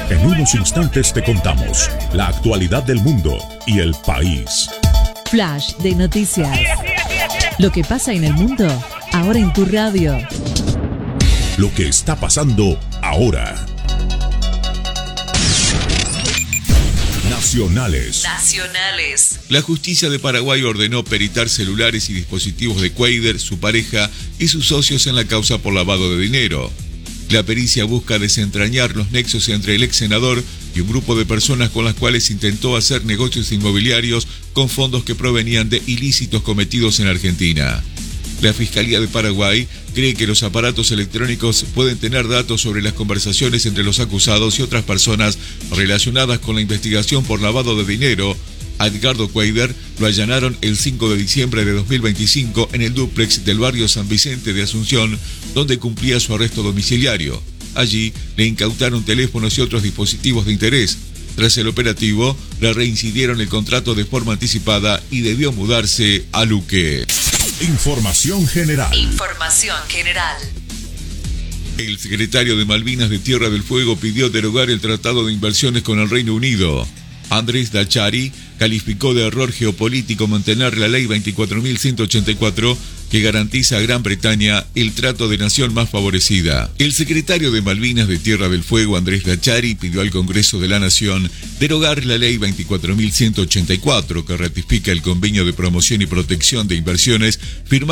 En unos instantes te contamos la actualidad del mundo y el país. Flash de noticias. Lo que pasa en el mundo, ahora en tu radio. Lo que está pasando ahora. Nacionales. La justicia de Paraguay ordenó peritar celulares y dispositivos de Cuader, su pareja y sus socios en la causa por lavado de dinero. La pericia busca desentrañar los nexos entre el ex senador y un grupo de personas con las cuales intentó hacer negocios inmobiliarios con fondos que provenían de ilícitos cometidos en Argentina. La Fiscalía de Paraguay cree que los aparatos electrónicos pueden tener datos sobre las conversaciones entre los acusados y otras personas relacionadas con la investigación por lavado de dinero. A Edgardo Cuader lo allanaron el 5 de diciembre de 2025 en el dúplex del barrio San Vicente de Asunción, donde cumplía su arresto domiciliario. Allí le incautaron teléfonos y otros dispositivos de interés. Tras el operativo, le reincidieron el contrato de forma anticipada y debió mudarse a Luque. Información general. El secretario de Malvinas de Tierra del Fuego pidió derogar el Tratado de Inversiones con el Reino Unido. Andrés Dachari calificó de error geopolítico mantener la ley 24.184 que garantiza a Gran Bretaña el trato de nación más favorecida. El secretario de Malvinas de Tierra del Fuego, Andrés Dachari, pidió al Congreso de la Nación derogar la ley 24.184 que ratifica el convenio de promoción y protección de inversiones firmado